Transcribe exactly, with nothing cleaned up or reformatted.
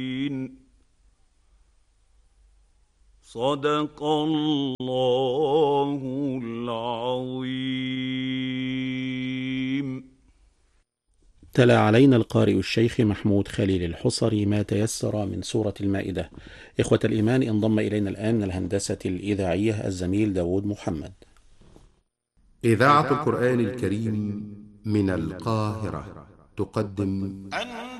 صدق الله العظيم. تلا علينا القارئ الشيخ محمود خليل الحصري ما تيسر من سورة المائدة. إخوة الإيمان، انضم إلينا الآن من الهندسة الإذاعية الزميل داود محمد. إذاعة القرآن الكريم من القاهرة تقدم